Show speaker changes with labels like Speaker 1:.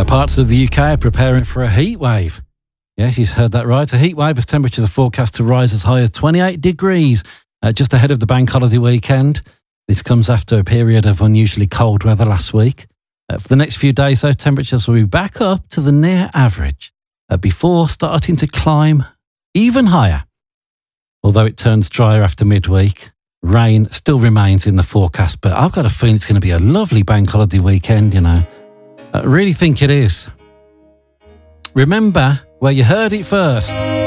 Speaker 1: Parts of the UK are preparing for a heat wave. Yes, you've heard that right. A heat wave as temperatures are forecast to rise as high as 28 degrees just ahead of the bank holiday weekend. This comes after a period of unusually cold weather last week. For the next few days, though, temperatures will be back up to the near average before starting to climb even higher. Although it turns drier after midweek, rain still remains in the forecast, but I've got a feeling it's going to be a lovely bank holiday weekend, you know. I really think it is. Remember where you heard it first.